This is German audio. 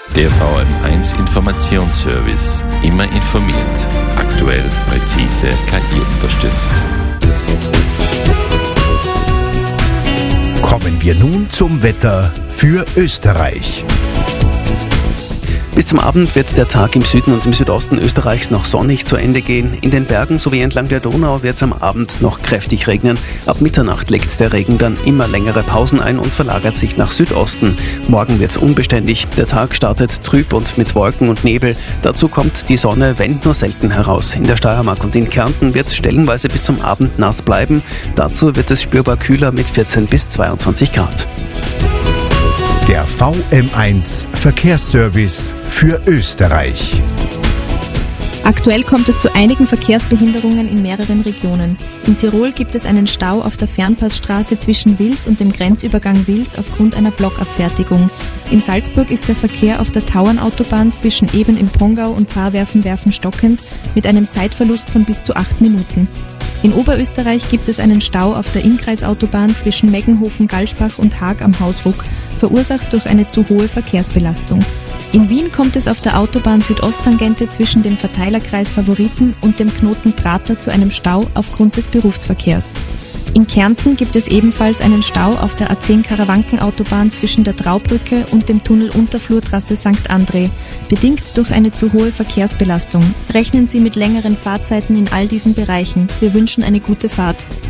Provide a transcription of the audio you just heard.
Der VM1 Informationsservice. Immer informiert. Aktuell, präzise, KI unterstützt. Kommen wir nun zum Wetter für Österreich. Bis zum Abend wird der Tag im Süden und im Südosten Österreichs noch sonnig zu Ende gehen. In den Bergen sowie entlang der Donau wird es am Abend noch kräftig regnen. Ab Mitternacht legt der Regen dann immer längere Pausen ein und verlagert sich nach Südosten. Morgen wird es unbeständig. Der Tag startet trüb und mit Wolken und Nebel. Dazu kommt die Sonne, wenn nur selten heraus. In der Steiermark und in Kärnten wird es stellenweise bis zum Abend nass bleiben. Dazu wird es spürbar kühler mit 14 bis 22 Grad. Der VM1 Verkehrsservice für Österreich. Aktuell kommt es zu einigen Verkehrsbehinderungen in mehreren Regionen. In Tirol gibt es einen Stau auf der Fernpassstraße zwischen Wils und dem Grenzübergang Wils aufgrund einer Blockabfertigung. In Salzburg ist der Verkehr auf der Tauernautobahn zwischen Eben im Pongau und Pfarrwerfen stockend mit einem Zeitverlust von bis zu 8 Minuten. In Oberösterreich gibt es einen Stau auf der Innkreisautobahn zwischen Meggenhofen-Galschbach und Haag am Hausruck, verursacht durch eine zu hohe Verkehrsbelastung. In Wien kommt es auf der Autobahn Südosttangente zwischen dem Verteilerkreis Favoriten und dem Knoten Prater zu einem Stau aufgrund des Berufsverkehrs. In Kärnten gibt es ebenfalls einen Stau auf der A10-Karawanken-Autobahn zwischen der Traubrücke und dem Tunnel Unterflurtrasse St. André, bedingt durch eine zu hohe Verkehrsbelastung. Rechnen Sie mit längeren Fahrzeiten in all diesen Bereichen. Wir wünschen eine gute Fahrt.